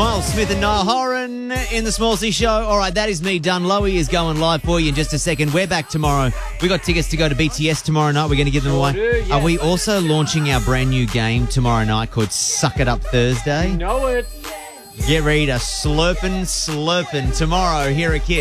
Miles Smith and Niall Horan in the Small C Show. All right, that is me done. Lowy is going live for you in just a second. We're back tomorrow. We got tickets to go to BTS tomorrow night. We're going to give them away. Yeah. Are we also launching our brand new game tomorrow night called Suck It Up Thursday? You know it. Get ready to slurpin' tomorrow here at Kiss.